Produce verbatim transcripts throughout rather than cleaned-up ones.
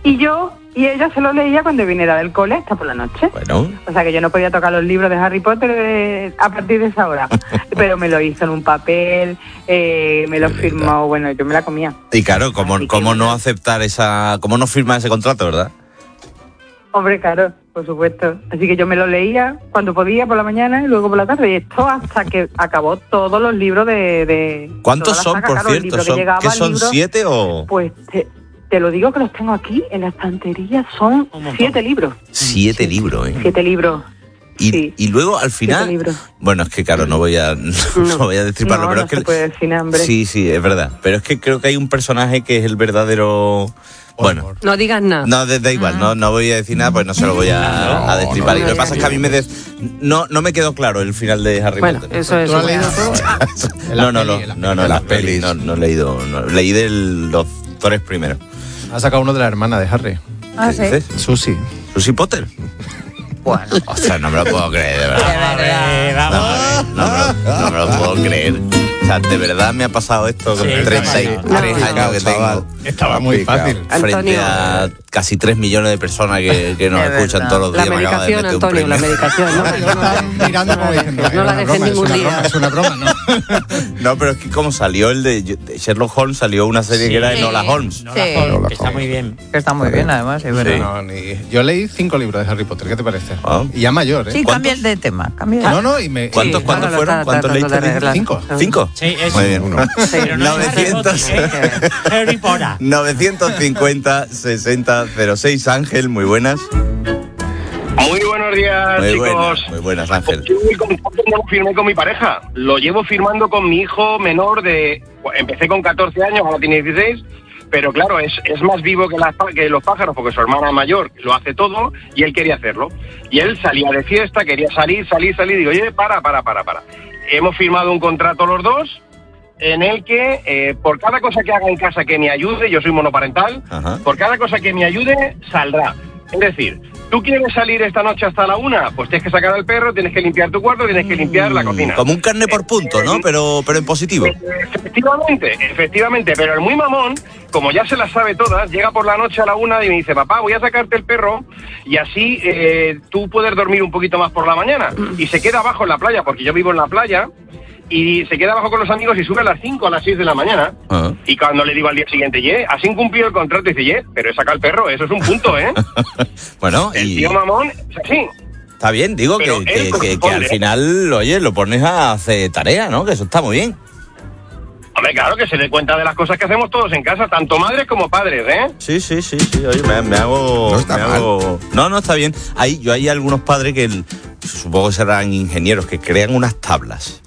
Y yo y ella se lo leía cuando viniera del cole hasta por la noche. Bueno. O sea que yo no podía tocar los libros de Harry Potter de, a partir de esa hora. Pero me lo hizo en un papel, eh, me lo firmó, bueno, yo me la comía. Y claro, ¿cómo, Así cómo que, no aceptar esa... ¿Cómo no firmar ese contrato, verdad? Hombre, claro, por supuesto. Así que yo me lo leía cuando podía por la mañana y luego por la tarde. Y esto hasta que acabó todos los libros de... de ¿Cuántos son, saga, por claro, cierto? Que ¿Son, llegaba, ¿Qué son, libro, siete o...? Pues te, te lo digo que los tengo aquí en la estantería. Son siete libros. Siete libros, ¿eh? Siete libros. Y, Sí. y luego al final, bueno, es que claro, no voy a no, no voy a destriparlo, no, pero no es que se puede decir hambre. sí, sí, es verdad, pero es que creo que hay un personaje que es el verdadero, bueno, no digas nada. No, da, da igual, no, no voy a decir nada, pues no se lo voy a, a destripar. no, y lo que no, pasa es que a mí me des, no no me quedó claro el final de Harry bueno, Potter. eso es. ¿Tú has leído todo? no, no, no, no, no, las pelis. no, no he leído, no, leí de los tres primeros. Ha sacado uno de la hermana de Harry. Ah, ¿Qué sí. dices? Susie. ¿Susie Potter? Bueno. Ostras, no me lo puedo creer, de verdad. De verdad. No, no, me lo, no me lo puedo creer. O sea, de verdad me ha pasado esto con Sí, treinta y tres no, años que tengo. Estaba muy fácil. Frente Antonio. a casi tres millones de personas que, que nos De escuchan verdad. todos los La días. Me acaba de medicación, meter un Antonio, la premio. medicación, ¿no? Yo estaba mirando como diciendo, No la "Es una dejes broma, ningún es una día". broma, es una broma, ¿no? No, pero es que como salió el de de Sherlock Holmes, salió una serie Sí. que era de Sí. Nola Holmes. No Sí. la Holmes, No la que está Holmes. muy bien. Que está muy bien, además, es verdad. No, ni- yo leí cinco libros de Harry Potter, ¿qué te parece? Ah. Y ya mayor, ¿eh? Sí, ¿Cuántos? cambia el de tema. Cambia de No, no, y me... ¿Cuántos, y- ¿cuántos Claro, fueron? está ¿Cuántos tratando leíste? de arreglar. Cinco. ¿Cinco? Sí, es Muy bien. Pero no es Harry novecientos. Potter, ¿eh? Harry Potter. novecientos cincuenta sesenta cero seis. Ángel, muy buenas. Muy buenos días, Muy chicos. buenas, muy buenas, Ángel. Yo mi contrato no lo firmé con mi pareja. Lo llevo firmando con mi hijo menor de... Empecé con catorce años, ahora tiene dieciséis. Pero claro, es, es más vivo que, las, que los pájaros porque su hermana mayor lo hace todo y él quería hacerlo. Y él salía de fiesta, quería salir, salir, salir. Digo, oye, para, para, para, para. Hemos firmado un contrato los dos en el que eh, por cada cosa que haga en casa que me ayude, yo soy monoparental, Ajá. por cada cosa que me ayude, saldrá. Es decir, ¿tú quieres salir esta noche hasta la una? Pues tienes que sacar al perro, tienes que limpiar tu cuarto, tienes que limpiar la cocina. Como un carne por punto, ¿no? Pero, pero en positivo. Efectivamente, efectivamente, pero el muy mamón, como ya se las sabe todas, llega por la noche a la una y me dice, papá, voy a sacarte el perro y así eh, tú puedes dormir un poquito más por la mañana. Y se queda abajo en la playa, porque yo vivo en la playa, y se queda abajo con los amigos y sube a las cinco, a las seis de la mañana. Ah. Y cuando le digo al día siguiente, ye, has incumplido el contrato, dice, ye, pero he sacado el perro, eso es un punto, ¿eh? Bueno, El y tío mamón es así. está bien, digo que, Pero que, él que- que al corresponde. final, oye, lo pones a hacer tarea, ¿no? Que eso está muy bien. Hombre, claro, que se dé cuenta de las cosas que hacemos todos en casa, tanto madres como padres, ¿eh? Sí, sí, sí, sí. Oye, me, me hago. No está me mal. hago- No, no está bien. Hay, yo hay algunos padres que el- supongo que serán ingenieros que crean unas tablas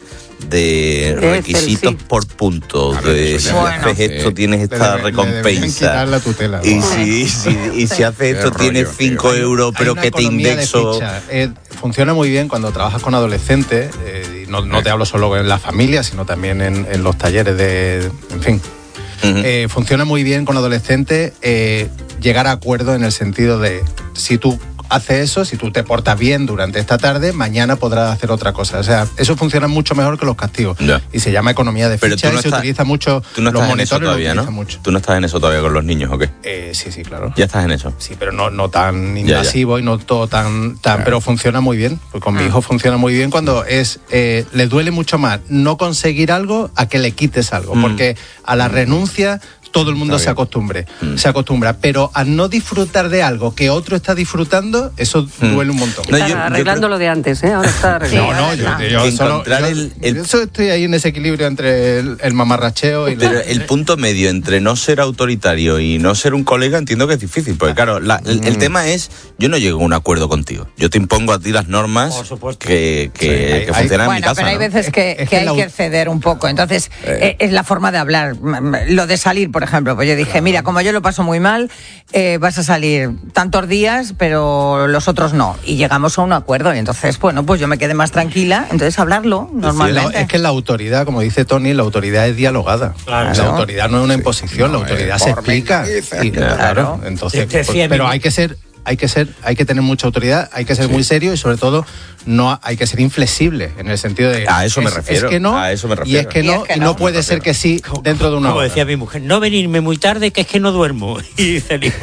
de Excel, requisitos sí. por puntos. Claro, De, eso si ya- haces Bueno. esto, tienes Le esta debe- le deberían recompensa. quitar la tutela. Y Wow. si, si- y si haces Qué esto, rollo, tienes tío. cinco euros, Hay pero una que te economía de indexo. ficha. Eh, funciona muy bien cuando trabajas con adolescentes, eh, y no, no te hablo solo en la familia, sino también en, en los talleres de... En fin. Ujú. Eh, funciona muy bien con adolescentes eh, llegar a acuerdos en el sentido de si tú haces eso, si tú te portas bien durante esta tarde, mañana podrás hacer otra cosa. O sea, eso funciona mucho mejor que los castigos. Ya. Y se llama economía de Pero ficha tú no y se estás- utiliza mucho. Tú no los estás en eso monitores lo todavía, ¿no? utilizan mucho. Tú no estás en eso todavía con los niños, ¿o qué? Eh, sí, sí, claro. Ya estás en eso. Sí, pero no, no tan ya. invasivo y no todo tan... tan pero funciona muy bien. Pues con mi hijo funciona muy bien cuando es eh, le duele mucho más no conseguir algo a que le quites algo. Mm. Porque a la renuncia todo el mundo Está se bien. acostumbre, Mm. se acostumbra. Pero a no disfrutar de algo que otro está disfrutando, eso Mm. duele un montón. No, Está yo- yo arreglando creo- lo de antes, ¿eh? Ahora está arreglando. No, no, yo, Sí, yo que solo- encontrar yo- el- el- yo solo estoy ahí en ese equilibrio entre el, el mamarracheo y la... Pero el punto medio entre no ser autoritario y no ser un colega entiendo que es difícil, porque claro, la- el, el tema es, yo no llego a un acuerdo contigo, yo te impongo a ti las normas Por supuesto. que, que, Sí, hay- que hay- funcionan en mi Bueno, casa. pero hay ¿no? veces Es- que, es que que hay la- que ceder un poco. Entonces, eh, es la forma de hablar. M- m- Lo de salir, por ejemplo, pues yo dije, mira, como yo lo paso muy mal, eh, vas a salir tantos días, pero los otros no. Y llegamos a un acuerdo. Y entonces, bueno, pues yo me quedé más tranquila. Entonces, hablarlo La- normalmente. es que la autoridad, como dice Tony, la autoridad es dialogada. Claro. La autoridad no es una imposición, la No, autoridad es se por explica. venganza. Y, Claro. claro, entonces, Te- te pues, decía pero mi- hay que ser, hay que ser, hay que tener mucha autoridad, hay que ser muy serio y sobre todo no hay que ser inflexible en el sentido de A eso me es- refiero, es que no, a eso me y refiero. es que Y no, es que y no. no puede ser que sí dentro de una Como hora. decía mi mujer, no venirme muy tarde, que es que no duermo. Y dice el hijo,